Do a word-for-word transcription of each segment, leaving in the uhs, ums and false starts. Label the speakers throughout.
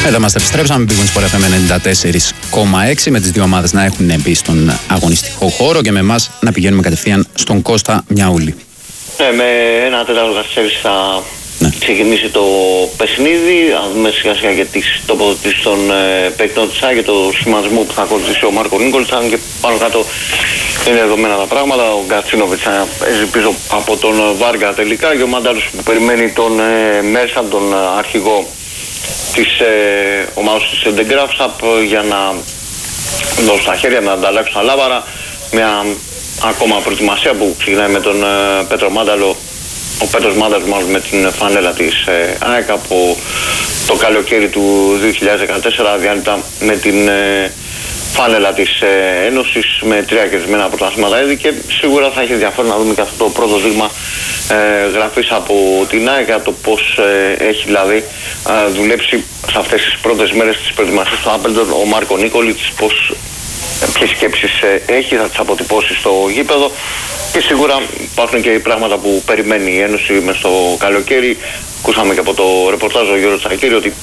Speaker 1: Εδώ μας επιστρέψαμε, πήγαν Sport εφ εμ ενενήντα τέσσερα κόμμα έξι, με τις δύο ομάδες να έχουν μπει στον αγωνιστικό χώρο και με εμάς να πηγαίνουμε κατευθείαν στον Κώστα Μιαούλη.
Speaker 2: Ναι, με ένα τέταρτο καθυστέρηση θα ναι. ξεκινήσει το παιχνίδι. Θα δούμε σιγά σιγά και τις τοποθετήσεις των ε, παίκτων της ΑΕΚ και το σχηματισμό που θα ακολουθήσει ο Μάρκο Νίκολιτς. Αν και πάνω κάτω είναι δεδομένα τα πράγματα. Ο Γκατσίνοβιτς θα παίζει πίσω από τον Βάργα τελικά και ο Μάνταλος που περιμένει τον ε, Μέρσαν, τον ε, αρχηγό της ε, ομάδας της The Graphs Up, για να δώσει τα χέρια, να ανταλλάξουν τα λάβαρα. Μια ακόμα προετοιμασία που ξεκινάει με τον ε, Πέτρο Μάνταλο, ο Πέτρος Μάνταλος μάλλον, με την φανέλα της ε, ΑΕΚ από το καλοκαίρι του δύο χιλιάδες δεκατέσσερα, διάλειπτα με την ε, φάνελα της ε, Ένωσης, με τρία κερδισμένα πρωταθλήματα ήδη, και σίγουρα θα έχει ενδιαφέρον να δούμε και αυτό το πρώτο δείγμα ε, γραφής από την ΑΕΚ, για το πώς ε, έχει δηλαδή ε, δουλέψει σε αυτές τις πρώτες μέρες της προετοιμασίας του Άπελντον ο Μάρκο Νίκολιτς, πώς, ε, ποιες σκέψεις ε, έχει, θα τις αποτυπώσει στο γήπεδο, και σίγουρα υπάρχουν και πράγματα που περιμένει η Ένωση μες στο καλοκαίρι. Ακούσαμε και από το ρεπορτάζ ο Γιώργος Τσακίρη ότι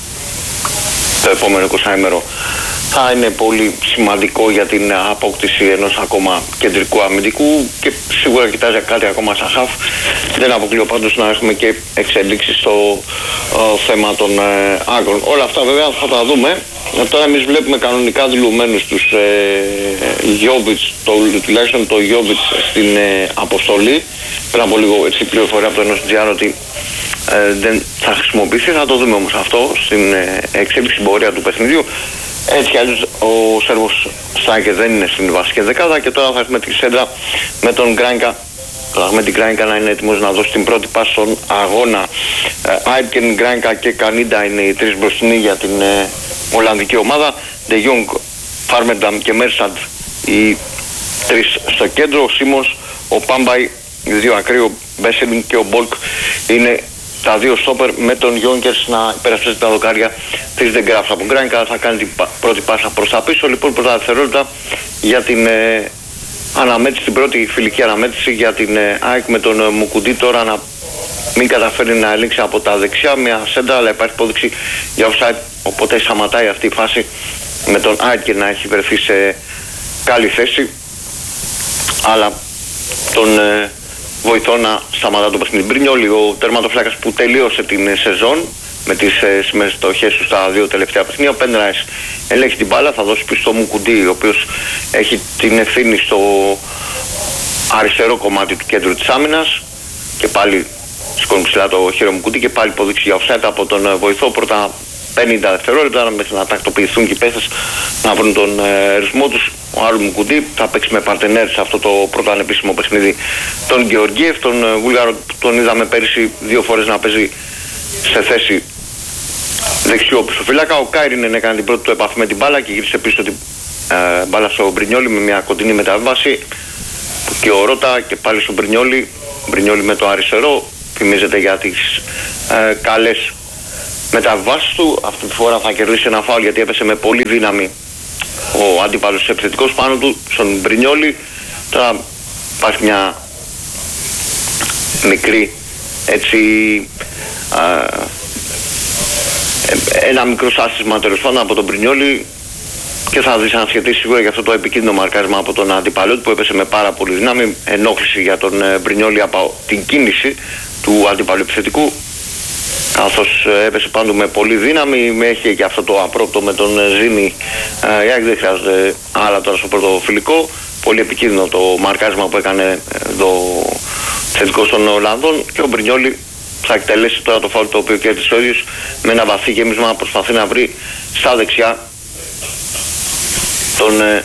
Speaker 2: το επόμενο εικοσάημερο θα είναι πολύ σημαντικό για την απόκτηση ενός ακόμα κεντρικού αμυντικού, και σίγουρα κοιτάζει κάτι ακόμα σαν χαφ. Δεν αποκλείω πάντως να έχουμε και εξελίξεις στο ε, θέμα των ε, άγκρων. Όλα αυτά βέβαια θα τα δούμε. Ε, τώρα εμείς βλέπουμε κανονικά δηλωμένους τους ε, Γιόβιτς, το, τουλάχιστον το Γιόβιτς στην ε, αποστολή. Πριν από λίγο έτσι πληροφορία από το Ενός Τζιάν ότι ε, δεν θα χρησιμοποιηθεί. Θα το δούμε όμως αυτό στην ε, εξέλιξη πορεία του παιχνιδιού. Έτσι κι αλλιώς ο Σέρβος Στράικερ δεν είναι στην βασική δεκάδα, και τώρα θα έχουμε τη σέντρα με τον Γκράινκα. Με την Γκράινκα να είναι έτοιμος να δώσει την πρώτη πάση στον αγώνα. Άιτκεν, Γκράινκα και Κανίντα είναι οι τρεις μπροστινοί για την ε, Ολλανδική ομάδα. Ντε Γιόγκ, Φάρμενταμ και Μέρσαντ οι τρεις στο κέντρο. Ο Σίμονς, ο Πάμπαϊ, οι δύο ακραίοι, ο Μπέσελινγκ και ο Μπόλκ είναι τα δύο στόπερ, με τον Γιόγκερς να υπερασπίσει τα δοκάρια της The Graphs. Από Γκράινκα θα κάνει την πρώτη πάσα προς τα πίσω. Λοιπόν, πρώτα δευτερόλεπτα για την ε, αναμέτρηση, την πρώτη φιλική αναμέτρηση για την ε, ΑΕΚ με τον ε, Μουκουντή. Τώρα να μην καταφέρει να ελέγξει από τα δεξιά μια σέντρα, αλλά υπάρχει υπόδειξη για offside, οπότε σταματάει αυτή η φάση με τον ΑΕΚ και να έχει βρεθεί σε καλή θέση, αλλά τον ε, βοηθώ να σταματά το παιχνίδι. Μπρινιόλι, ο τερματοφύλακας που τελείωσε την σεζόν με τις ε, συμμετοχές του στα δύο τελευταία παιχνίδια. Ο Πένραις ελέγχει την μπάλα, θα δώσει πίσω στο Μουκουντή, ο οποίος έχει την ευθύνη στο αριστερό κομμάτι του κέντρου της άμυνας, και πάλι σηκώνει ψηλά το χέρι Μουκουντή, και πάλι υποδείξει για offside από τον βοηθό. Πρώτα πενήντα δευτερόλεπτα μέχρι να τακτοποιηθούν και οι παίχτες να βρουν τον ε, ρυθμό τους. Ο Άρου Μουκουντή θα παίξει με παρτενέρ σε αυτό το πρώτο ανεπίσημο παιχνίδι τον Γεωργίευ, τον ε, Βούλγαρο, τον είδαμε πέρυσι δύο φορές να παίζει σε θέση δεξιό πισωφύλακα. Ο Κάιρινεν έκανε την πρώτη του επαφή με την μπάλα και γύρισε πίσω την ε, μπάλα στο Μπρινιόλι με μια κοντινή μεταβάση, και ο Ρώτα και πάλι στο Μπρινιόλι. Μπρινιόλι με το αριστερό, θυμίζεται για τις ε, καλές μεταβάσεις του. Αυτή τη φορά θα κερδίσει ένα φάουλ, γιατί έπεσε με πολύ δύναμη ο αντίπαλος επιθετικός πάνω του στον Μπρινιόλι. Τώρα υπάρχει μια μικρή έτσι α, ένα μικρό σάστισμα τέλος πάντων από τον Μπρινιόλι, και θα δεις αν σχετίσει σίγουρα για αυτό το επικίνδυνο μαρκάρισμα από τον αντίπαλό του, που έπεσε με πάρα πολύ δύναμη. Ενόχληση για τον Μπρινιόλι από την κίνηση του αντίπαλου επιθετικού, καθώς έπεσε πάντου με πολύ δύναμη. Έχει και αυτό το απρόπτο με τον Ζήνη. Ε, δεν χρειάζεται άλλα τώρα στο πρώτο φιλικό. Πολύ επικίνδυνο το μαρκάρισμα που έκανε εδώ θετικός των Ολλανδών, και ο Μπρινιόλι θα εκτελέσει τώρα το φάουλ το οποίο κέρδισε ο ίδιος με ένα βαθύ γέμισμα. Προσπαθεί να βρει στα δεξιά τον ε,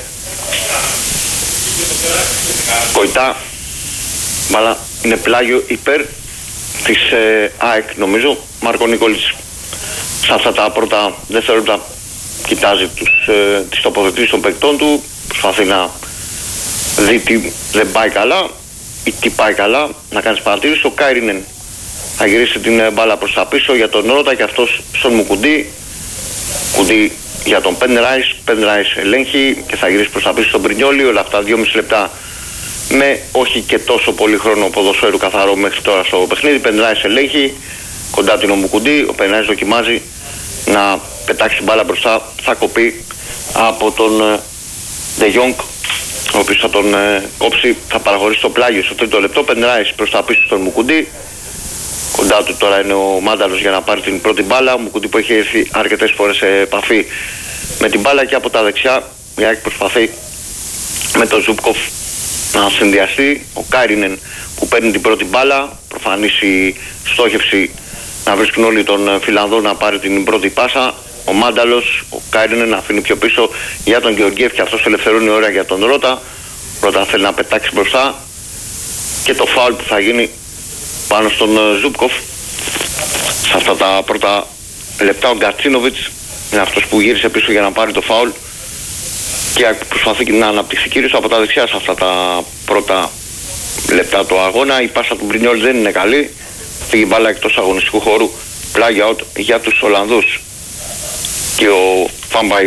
Speaker 2: Κοϊτά. Μπαλά είναι πλάγιο υπέρ της ε, ΑΕΚ νομίζω. Μάρκο Νίκολιτς σε αυτά τα πρώτα δευτερόλεπτα κοιτάζει τους, ε, τις τοποθετήσεις των παικτών του, προσπαθεί να δει τι δεν πάει καλά ή τι πάει καλά, να κάνει παρατήρηση. Ο Κάιρινεν θα γυρίσει την ε, μπάλα προς τα πίσω για τον Ρώτα, και αυτός στον Μουκουντή. Κουντί για τον Πένραις. Πένραις ελέγχει και θα γυρίσει προς τα πίσω στον Μπρινιόλι. Όλα αυτά δυόμιση λεπτά με όχι και τόσο πολύ χρόνο ποδοσφαίρου καθαρό μέχρι τώρα στο παιχνίδι. Πένραις ελέγχει κοντά την ο Μουκουντή. Ο Πένραις δοκιμάζει να πετάξει την μπάλα μπροστά, θα κοπεί από τον De Jong, ο οποίος θα τον ε, κόψει, θα παραχωρήσει το πλάγιο στο τρίτο λεπτό. Πεντράεις προς τα πίσω στον Μουκουντή. Κοντά του τώρα είναι ο Μάνταλος για να πάρει την πρώτη μπάλα. Ο Μουκουντή που έχει έρθει αρκετές φορές σε επαφή με την μπάλα, και από τα δεξιά η ΑΕΚ προσπαθεί με τον Ζούπκοφ να συνδυαστεί. Ο Κάιρινεν που παίρνει την πρώτη μπάλα, προφανής η στόχευση να βρίσκουν όλοι τον Φιλανδό να πάρει την πρώτη πάσα. Ο Μάνταλος, ο Κάιρινεν να αφήνει πιο πίσω για τον Γεωργιέφ, και αυτός ελευθερώνει ώρα για τον Ρώτα. Ρώτα θέλει να πετάξει μπροστά, και το φάουλ που θα γίνει πάνω στον Ζούπκοφ. Σε αυτά τα πρώτα λεπτά ο Γκατσίνοβιτς είναι αυτός που γύρισε πίσω για να πάρει το φάουλ, και προσπαθεί να αναπτυχθεί κυρίως από τα δεξιά σε αυτά τα πρώτα λεπτά του αγώνα. Η πάσα του Μπρινιόλ δεν είναι καλή, φύγει μπάλα εκτός αγωνιστικού χώρου, πλάγια out για τους Ολλανδούς. Και ο Φάμπαϊ,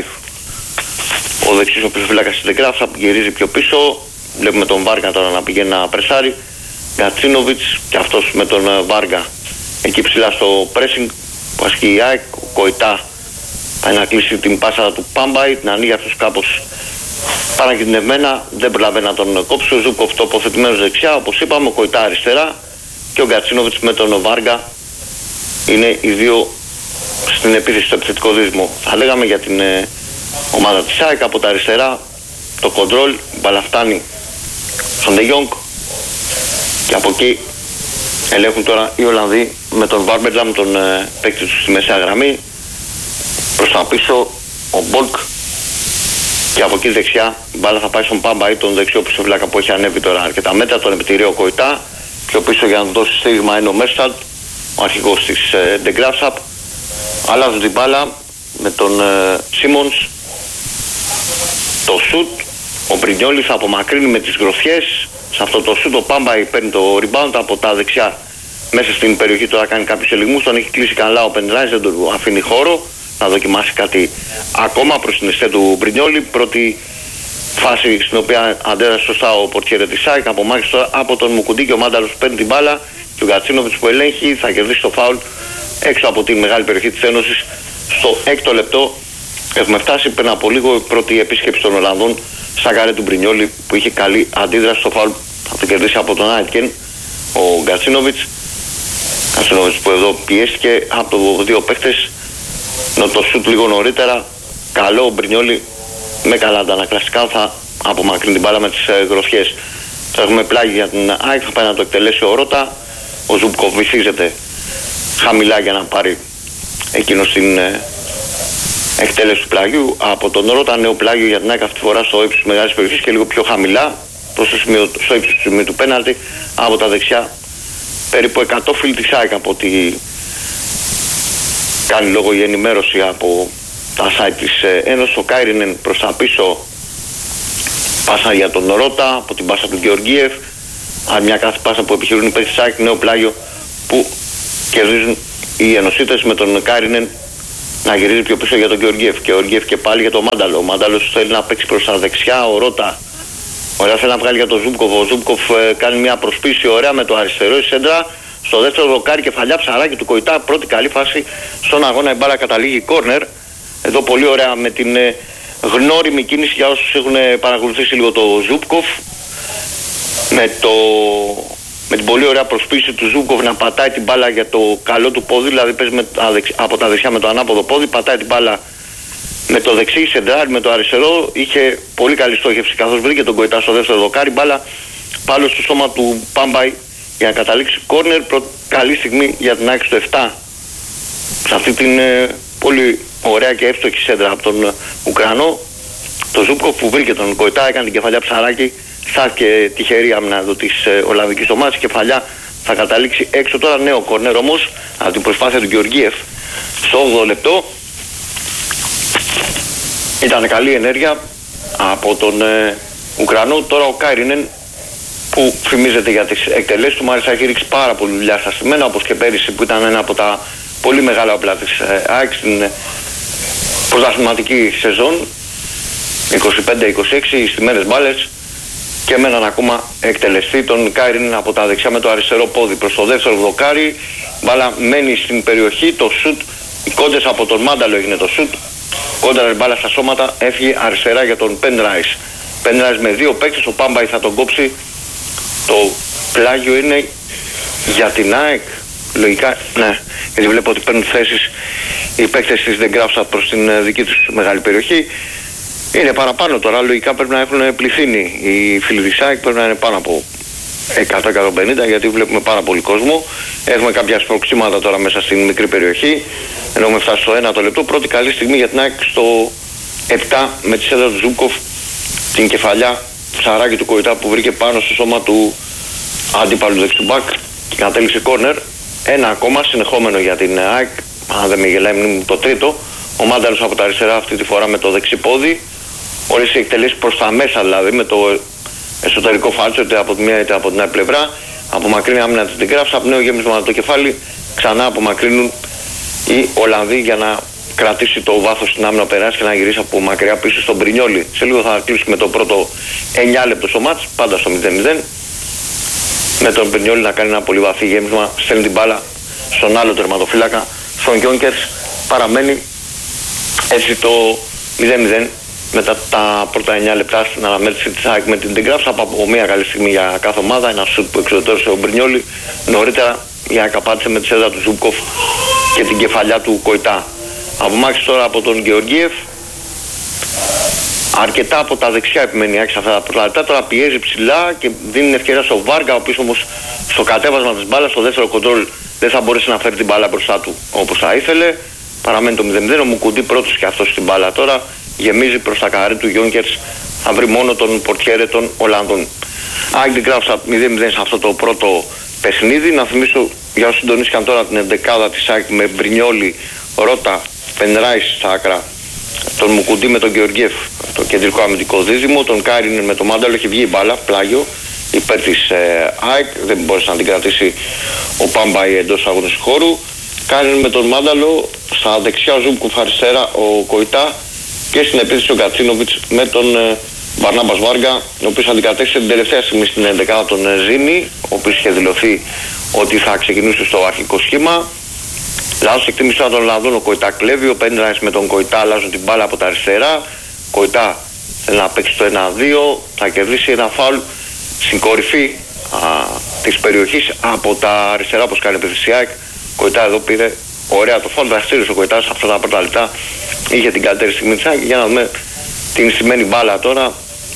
Speaker 2: ο δεξής ο πισωφύλακας της Δεγκράφσα, γυρίζει πιο πίσω. Βλέπουμε τον Βάργα τώρα να πηγαίνει να πρεσάρει. Γκατσίνοβιτς και αυτός με τον Βάργα εκεί ψηλά στο pressing που ασκεί η ΑΕΚ. Ο Κοϊτά πάει να κλείσει την πάσα του Πάμπαϊ, την ανοίγει αυτός κάπως παρακινδευμένα, δεν προλαβαίνει να τον κόψει. Ο Ζούκοφ τοποθετημένος δεξιά, όπως είπαμε, ο Κοϊτά αριστερά, και ο Γκατσίνοβιτς με τον Βάργα είναι οι δύο στην επίθεση στο επιθετικό δίδυμο. Θα λέγαμε για την ε, ομάδα της ΑΕΚ. Από τα αριστερά το κοντρόλ, μπαλά φτάνει στον De Jong, και από εκεί ελέγχουν τώρα οι Ολλανδοί με τον Βάρμπερνταμ, τον ε, παίκτη του στη μεσαία γραμμή. Προς τα πίσω ο Μπολκ, και από εκεί δεξιά η μπάλα θα πάει στον Πάμπαϊ, τον δεξιό πισωφύλακα που έχει ανέβει τώρα αρκετά μέτρα, τον επιτηρεί ο Κοϊτά. Πιο πίσω για να δώσει στήριγμα είναι ο Μέρσταντ, ο αρχηγός της ε, De Graafschap. Αλλάζουν την μπάλα με τον ε, Σίμονς. Το σουτ, ο Μπρινιόλι θα απομακρύνει με τις γροθιές. Σε αυτό το σουτ ο Πάμπαϊ παίρνει το rebound από τα δεξιά μέσα στην περιοχή. Τώρα κάνει κάποιους ελιγμούς, τον έχει κλείσει καλά ο Πεντράης, δεν του αφήνει χώρο να δοκιμάσει κάτι ακόμα προς την αιστεία του Μπρινιόλι. Πρώτη φάση στην οποία αντέδρασε σωστά ο πορτιέρε της ΑΕΚ. Απομάκρυνση τώρα από τον Μουκουντή, και ο Μάνταλος παίρνει την μπάλα, και ο Γκατσίνοβιτς που ελέγχει θα κερδίσει το φάουλ έξω από τη μεγάλη περιοχή της Ένωσης. Στο έκτο λεπτό έχουμε φτάσει. Πριν από λίγο η πρώτη επίσκεψη των Ολλανδών στα καρέ του Μπρινιόλι, που είχε καλή αντίδραση στο φάουλ, θα το κερδίσει από τον Άιτκεν ο Γκατσίνοβιτς. Γκατσίνοβιτς που εδώ πιέστηκε από δύο παίχτες, ενώ το σουτ λίγο νωρίτερα καλό. Ο Μπρινιόλι με καλά αντανακλαστικά θα απομακρύνει την μπάλα με τις ε, γροθιές. Θα έχουμε πλάγι για την ΑΕΚ, θα πάει να το εκτελέσει ο Ρώτα. Ο Ζούμπκοφ βυθίζεται χαμηλά για να πάρει εκείνο στην ε, εκτέλεση του πλάγιου. Από τον Ρώτα νέο πλάγιο για την ΑΕΚ, αυτή τη φορά στο ύψος της μεγάλης περιοχής και λίγο πιο χαμηλά προς το σημείο, στο ύψος του σημείου του πέναλτι. Από τα δεξιά περίπου εκατό φίλοι της ΑΕΚ, από ό,τι κάνει λόγο η ενημέρωση από τα site της Ένωσης. Ο Κάιρινεν προς τα πίσω, πάσα για τον Ρώτα από την πάσα του Γεωργίεφ. Αν μια κάθε πάσα που επιχειρούν οι παίκτες της ΑΕΚ, νέο πλάγιο που κερδίζουν οι ενωσίτες, με τον Κάιρινεν να γυρίζει πιο πίσω για τον Γεωργίεφ. Και ο Γεωργίεφ και πάλι για τον Μάνταλο. Ο Μάνταλος θέλει να παίξει προς τα δεξιά. Ο Ρώτα ωραία θέλει να βγάλει για τον Ζούμπκοφ. Ο Ζούμπκοφ ε, κάνει μια προσπίση ωραία με το αριστερό η σέντρα. Στο δεύτερο δοκάρι, κεφαλιά ψαράκι του Κοϊτά. Πρώτη καλή φάση στον αγώνα. Η μπάλα καταλήγει κόρνερ. Εδώ πολύ ωραία με την ε, γνώριμη κίνηση για όσους έχουν παρακολουθήσει λίγο το Ζούμπκοφ. Με, το, με την πολύ ωραία προσπίση του Ζούμπκοφ να πατάει την μπάλα για το καλό του πόδι. Δηλαδή παίζει με, από τα δεξιά με το ανάποδο πόδι. Πατάει την μπάλα με το δεξί, σεντράρι με το αριστερό. Είχε πολύ καλή στόχευση καθώς βρήκε τον Κοϊτά στο δεύτερο δοκάρι. Μπάλα πάλι στο σώμα του Πάμπαϊ για να καταλήξει κόρνερ. Καλή στιγμή για την ΑΕΚ στο επτά. Σε αυτή την ε, πολύ ωραία και εύστοχη σέντρα από τον Ουκρανό. Το Ζούμπκοφ που βρήκε τον Κοϊτά, έκανε την κεφαλιά ψαράκι. Στάθηκε τυχερή άμυνα εδώ της ε, Ολλανδικής ομάδας. Η κεφαλιά θα καταλήξει έξω τώρα. Νέο κόρνερ όμως από την προσπάθεια του Γεωργίεφ στο όγδοο λεπτό. Ήταν καλή ενέργεια από τον ε, Ουκρανό. Τώρα ο Κάιρινεν που φημίζεται για τις εκτελέσεις του, μάλιστα έχει ρίξει πάρα πολύ δουλειά στα στημένα, όπως και πέρυσι που ήταν ένα από τα πολύ μεγάλα όπλα της ε, ΑΕΚ στην ε, πρωταθληματική σεζόν. είκοσι πέντε είκοσι έξι στημένες μπάλες και με έναν ακόμα εκτελεστή, τον Κάιρινεν από τα δεξιά με το αριστερό πόδι προς το δεύτερο δοκάρι. Μπάλα μένει στην περιοχή, το σουτ Οι κόντες από τον Μάνταλο έγινε το σουτ. Κόντρα μπάλα στα σώματα, έφυγε αριστερά για τον Penrice. Penrice με δύο παίκτες, ο Πάμπαϊ θα τον κόψει. Το πλάγιο είναι για την ΑΕΚ. Λογικά, ναι, γιατί βλέπω ότι παίρνουν θέσεις οι παίκτες της The Graph προς την δική τους μεγάλη περιοχή. Είναι παραπάνω τώρα, λογικά πρέπει να έχουν πληθύνει. Οι φίλοι της ΑΕΚ πρέπει να είναι πάνω από εκατό με εκατόν πενήντα, γιατί βλέπουμε πάρα πολύ κόσμο. Έχουμε κάποια σπροξήματα τώρα μέσα στην μικρή περιοχή. Ενώ έχουμε φτάσει στο ένα το λεπτό. Πρώτη καλή στιγμή για την ΑΕΚ στο επτά με τη σέντρα του Ζούμπκοφ. Την κεφαλιά ψαράκι του Κοϊτά που βρήκε πάνω στο σώμα του αντίπαλου δεξιμπάκ και κατέληξε κόρνερ. Ένα ακόμα συνεχόμενο για την ΑΕΚ. Αν δεν με γελάει μνήμη το τρίτο. Ο Μάνταλος από τα αριστερά αυτή τη φορά με το δεξιπόδι. Όλες οι εκτελέσεις προς τα μέσα, δηλαδή με το εσωτερικό φάλτσο είτε από τη μία είτε από την άλλη πλευρά. Απομακρύνει άμυνα της The Graph, από νέο γέμισμα το κεφάλι. Ξανά απομακρύνουν οι Ολλανδοί για να κρατήσει το βάθος στην άμυνα, περάσει και να γυρίσει από μακριά πίσω στον Μπρινιόλι. Σε λίγο θα κλείσουμε το πρώτο εννιά λεπτό στο μάτς, πάντα στο μηδέν μηδέν. Με τον Μπρινιόλι να κάνει ένα πολύ βαθύ γέμισμα, στέλνει την μπάλα στον άλλο τερματοφύλακα, στον Γιόνκερς. Παραμένει έτσι το μηδέν μηδέν μετά τα πρώτα εννιά λεπτά στην αναμέτρηση της ΑΕΚ με την The Graph. Από μια καλή στιγμή για κάθε ομάδα, ένα σουτ που εξοδετέρωσε ο Μπρινιόλι. Νωρίτερα η ΑΕΚ απάντησε με τη σέντρα του Ζούμπκοφ και την κεφαλιά του Κοϊτά. Απομάκρυνση τώρα από τον Γεωργίεφ. Αρκετά από τα δεξιά επιμένει η ΑΕΚ σε αυτά τα πρώτα λεπτά. Τώρα πιέζει ψηλά και δίνει ευκαιρία στο Βάργα, ο οποίος όμως στο κατέβασμα της μπάλας, στο δεύτερο κοντρόλ, δεν θα μπορέσει να φέρει την μπάλα μπροστά του όπως θα ήθελε. Παραμένει το μηδέν μηδέν. Ο Μουκουντή πρώτος και αυτός στην μπάλα τώρα. Γεμίζει προς τα καρέ του Γιόνκερς. Θα βρει μόνο τον πορτιέρε των Ολλανδών. ΑΕΚ The Graph μηδέν μηδέν σε αυτό το πρώτο παιχνίδι. Να θυμίσω για όσοι συντονίστηκαν τώρα την ενδεκάδα της ΑΕΚ με Μπρινιόλι, Ρώτα, Penrice στα άκρα, τον Μουκουντή με τον Γεωργιέφ, το κεντρικό αμυντικό δίδυμο, τον Κάριν με τον Μάνταλο. Έχει βγει η μπάλα, πλάγιο υπέρ της ε, ΑΕΚ, δεν μπόρεσε να την κρατήσει ο Πάμπαϊ εντός αγωνιστικού χώρου. Κάριν με τον Μάνταλο, στα δεξιά ο Ζούμπκοφ, αριστερά ο Κοϊτά και στην επίθεση ο Κατσίνοβιτς με τον ε, Μπαρνάμπας Βάργα, ο οποίος αντικατέστησε την τελευταία στιγμή στην ενδεκάδα τον ε, Ζήνη, ο οποίος είχε δηλωθεί ότι θα ξεκινούσε στο αρχικό σχήμα. Λάθος εκτίμηση τώρα των Ολλανδών, ο Κοϊτά κλέβει, ο Penrice με τον Κοϊτά αλλάζουν την μπάλα από τα αριστερά. Κοϊτά θέλει να παίξει το ένα δύο, θα κερδίσει ένα φάουλ στην κορυφή α, της περιοχής από τα αριστερά, όπως κάνει επίθεση ΑΕΚ. Κοϊτά εδώ πήρε ωραία το φάουλ, δραστήριος ο Κοϊτάς σε αυτά τα πρώτα λεπτά, είχε την καλύτερη στιγμή της ΑΕΚ. Για να δούμε την σημαίνει μπάλα τώρα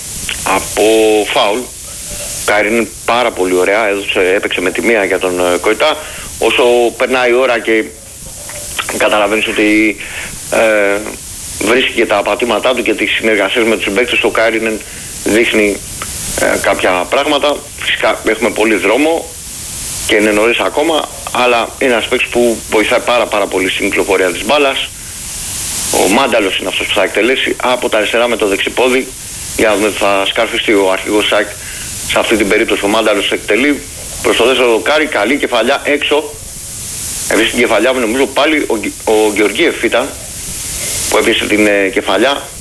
Speaker 2: από φάουλ. Κάριν είναι πάρα πολύ ωραία, έδωσε, έπαιξε με τη μία για τον Κοϊτά. Όσο περνάει η ώρα και καταλαβαίνεις ότι ε, βρίσκει και τα πατήματά του και τις συνεργασίες με τους συμπαίκτες, το Κάριν δείχνει ε, κάποια πράγματα. Φυσικά έχουμε πολύ δρόμο και είναι νωρίς ακόμα, αλλά είναι ένας παίκτης που βοηθάει πάρα πάρα πολύ στην κυκλοφορία της μπάλας. Ο Μάνταλος είναι αυτός που θα εκτελέσει από τα αριστερά με το δεξιπόδι. Για να δούμε, θα σκαρφιστεί ο αρχηγός ΣΑΚ σε αυτή την περίπτωση. Ο Μάνταλος εκτελεί προς το δεύτερο δοκάρι, καλή κεφαλιά έξω. Επίσης την κεφαλιά μου νομίζω πάλι ο, ο Γεωργίεφ ήταν που έπιασε την ε, κεφαλιά.